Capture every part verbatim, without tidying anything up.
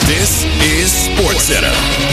This is SportsCenter.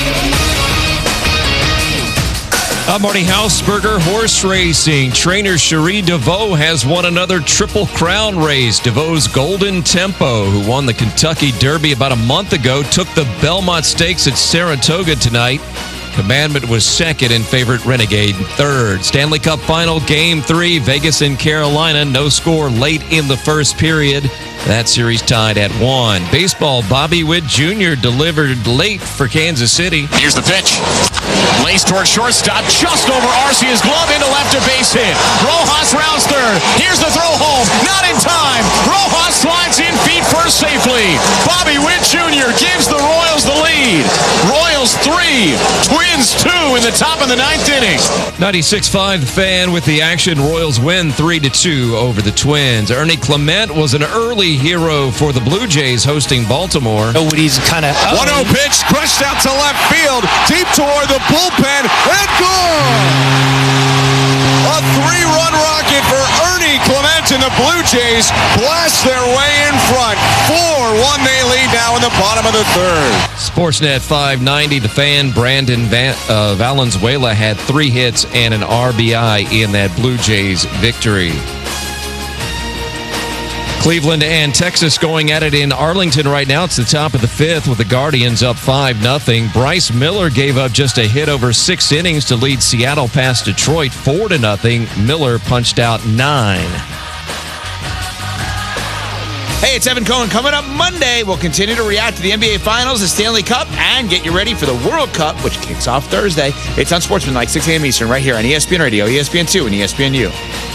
I'm Marty Hausberger. Horse racing. Trainer Cherie DeVaux has won another Triple Crown race. DeVaux's Golden Tempo, who won the Kentucky Derby about a month ago, took the Belmont Stakes at Saratoga tonight. Commandment was second and favorite Renegade third. Stanley Cup Final Game three, Vegas and Carolina. No score late in the first period. That series tied at one. Baseball, Bobby Witt Junior delivered late for Kansas City. Here's the pitch. Lace towards shortstop, just over Arcia's glove into left, a base hit. Rojas rounds third. Here's the throw home. Not in time. Rojas slides in feet first safely. Bobby Witt Junior gives the Royals the lead. Royals three, Twins two in the top of the ninth inning. ninety-six point five The Fan with the action. Royals win three to two over the Twins. Ernie Clement was an early hero for the Blue Jays hosting Baltimore. Nobody's kind of one oh pitch, crushed out to left field, deep toward the bullpen, and gone! A three-run rocket for Ernie Clement, and the Blue Jays blast their way in front. four one they lead now in the bottom of the third. Sportsnet five ninety, The Fan, Brandon Van, uh, Valenzuela had three hits and an R B I in that Blue Jays victory. Cleveland and Texas going at it in Arlington right now. It's the top of the fifth with the Guardians up five nothing. Bryce Miller gave up just a hit over six innings to lead Seattle past Detroit four to nothing. Miller punched out nine. Hey, it's Evan Cohen. Coming up Monday, we'll continue to react to the N B A Finals, the Stanley Cup, and get you ready for the World Cup, which kicks off Thursday. It's on Sportsman like six a.m. Eastern right here on E S P N Radio, E S P N two, and E S P N U.